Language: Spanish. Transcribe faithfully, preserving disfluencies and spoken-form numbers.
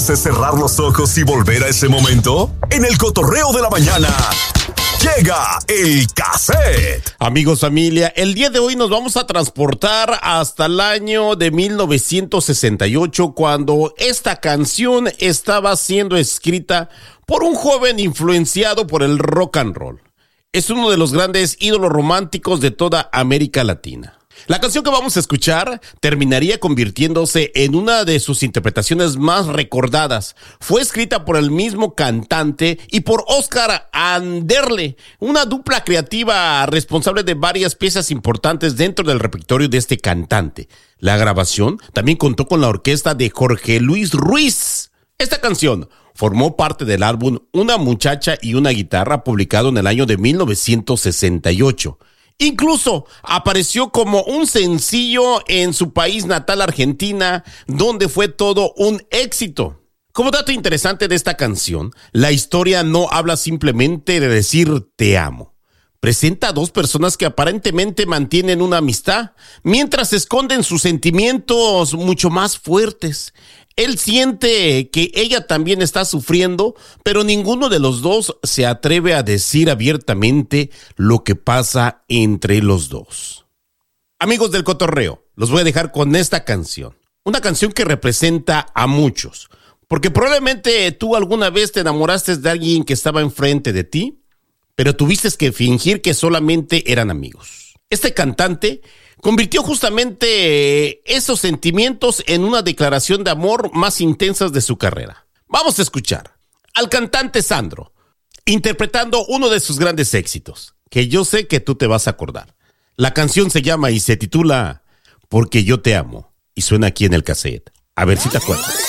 veces cerrar los ojos y volver a ese momento? En el cotorreo de la mañana llega el cassette. Amigos, familia, el día de hoy nos vamos a transportar hasta el año de mil novecientos sesenta y ocho, cuando esta canción estaba siendo escrita por un joven influenciado por el rock and roll. Es uno de los grandes ídolos románticos de toda América Latina. La canción que vamos a escuchar terminaría convirtiéndose en una de sus interpretaciones más recordadas. Fue escrita por el mismo cantante y por Oscar Anderle, una dupla creativa responsable de varias piezas importantes dentro del repertorio de este cantante. La grabación también contó con la orquesta de Jorge Luis Ruiz. Esta canción formó parte del álbum Una muchacha y una guitarra, publicado en el año de mil novecientos sesenta y ocho. Incluso apareció como un sencillo en su país natal, Argentina, donde fue todo un éxito. Como dato interesante de esta canción, la historia no habla simplemente de decir te amo. Presenta a dos personas que aparentemente mantienen una amistad, mientras esconden sus sentimientos mucho más fuertes. Él siente que ella también está sufriendo, pero ninguno de los dos se atreve a decir abiertamente lo que pasa entre los dos. Amigos del cotorreo, los voy a dejar con esta canción. Una canción que representa a muchos, porque probablemente tú alguna vez te enamoraste de alguien que estaba enfrente de ti, pero tuviste que fingir que solamente eran amigos. Este cantante convirtió justamente esos sentimientos en una declaración de amor más intensas de su carrera. Vamos a escuchar al cantante Sandro, interpretando uno de sus grandes éxitos, que yo sé que tú te vas a acordar. La canción se llama y se titula Porque yo te amo, y suena aquí en el cassette. A ver si te acuerdas.